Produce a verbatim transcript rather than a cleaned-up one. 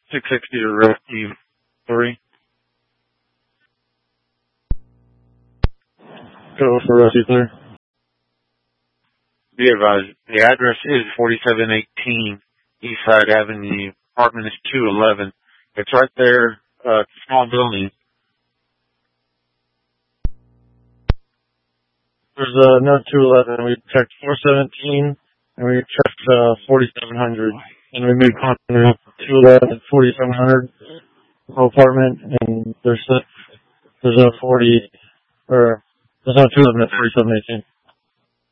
six sixty to rescue three. Go for rescue three. Be advised, the address is forty-seven eighteen Eastside Avenue. Apartment is two eleven. It's right there, uh, small building. There's uh, no two eleven. We checked four seventeen, and we checked uh, forty-seven hundred. And we moved on to two eleven and forty-seven hundred apartment, and there's, there's no forty, or there's no two eleven at forty-seven eighteen.